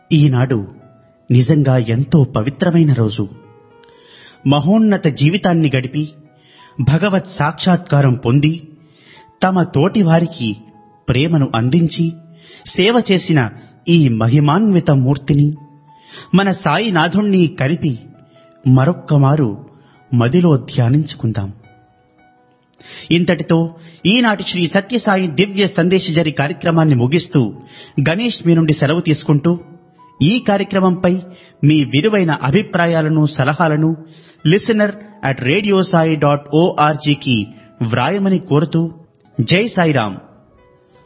ఈనాడు నిజంగా ఎంతో పవిత్రమైన రోజు. మహోన్నత జీవితాన్ని గడిపి భగవత్ సాక్షాత్కారం పొంది తమ తోటి వారికి ప్రేమను అందించి సేవ చేసిన ఈ మహిమాన్విత మూర్తిని, మన సాయినాథుణ్ణి కలిపి మరొక్కమారు మదిలో ధ్యానించుకుందాం. ఇంతటితో ఈనాటి శ్రీ సత్యసాయి దివ్య సందేశజరి కార్యక్రమాన్ని ముగిస్తూ గణేష్ మీ నుండి సెలవు తీసుకుంటూ, ఈ కార్యక్రమంపై మీ విలువైన అభిప్రాయాలను, సలహాలను listener@radiosai.org కి వ్రాయమని కోరుతూ, జై సాయిరాం.